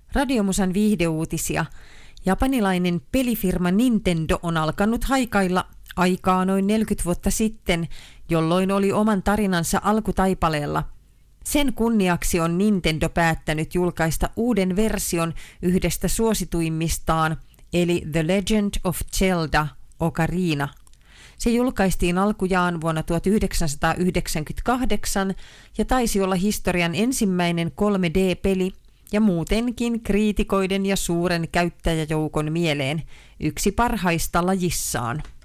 Radiomusan viihdeuutisia. Japanilainen pelifirma Nintendo on alkanut haikailla aikaa noin 40 vuotta sitten, jolloin oli oman tarinansa alkutaipaleella. Sen kunniaksi on Nintendo päättänyt julkaista uuden version yhdestä suosituimmistaan, eli The Legend of Zelda Ocarina. Se julkaistiin alkujaan vuonna 1998 ja taisi olla historian ensimmäinen 3D-peli ja muutenkin kriitikoiden ja suuren käyttäjäjoukon mieleen yksi parhaista lajissaan.